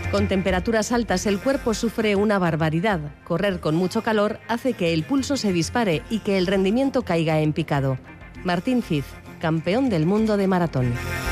Con temperaturas altas el cuerpo sufre una barbaridad. Correr con mucho calor hace que el pulso se dispare y que el rendimiento caiga en picado. Martín Cid, campeón del mundo de maratón.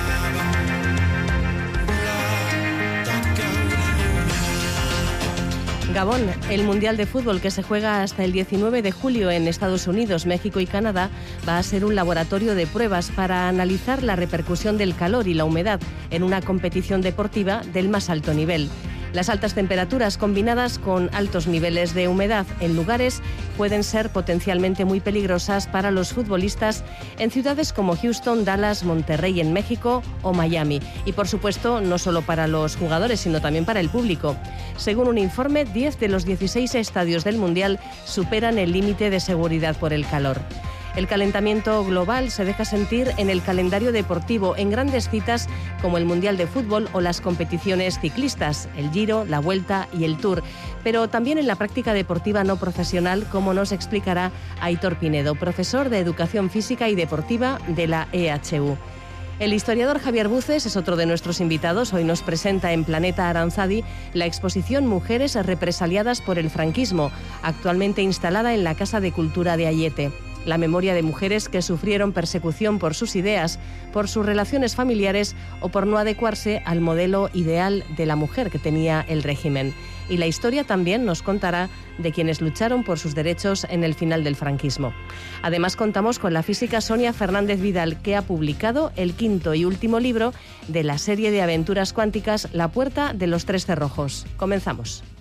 Gabón, el Mundial de Fútbol que se juega hasta el 19 de julio en Estados Unidos, México y Canadá, va a ser un laboratorio de pruebas para analizar la repercusión del calor y la humedad en una competición deportiva del más alto nivel. Las altas temperaturas combinadas con altos niveles de humedad en lugares pueden ser potencialmente muy peligrosas para los futbolistas en ciudades como Houston, Dallas, Monterrey en México o Miami. Y por supuesto, no solo para los jugadores, sino también para el público. Según un informe, 10 de los 16 estadios del Mundial superan el límite de seguridad por el calor. El calentamiento global se deja sentir en el calendario deportivo en grandes citas como el Mundial de Fútbol o las competiciones ciclistas, el Giro, la Vuelta y el Tour, pero también en la práctica deportiva no profesional, como nos explicará Aitor Pinedo, profesor de Educación Física y Deportiva de la EHU. El historiador Javier Buces es otro de nuestros invitados. Hoy nos presenta en Planeta Aranzadi la exposición Mujeres represaliadas por el franquismo, actualmente instalada en la Casa de Cultura de Ayete. La memoria de mujeres que sufrieron persecución por sus ideas, por sus relaciones familiares o por no adecuarse al modelo ideal de la mujer que tenía el régimen. Y la historia también nos contará de quienes lucharon por sus derechos en el final del franquismo. Además, contamos con la física Sonia Fernández Vidal, que ha publicado el quinto y último libro de la serie de aventuras cuánticas La Puerta de los Tres Cerrojos. Comenzamos.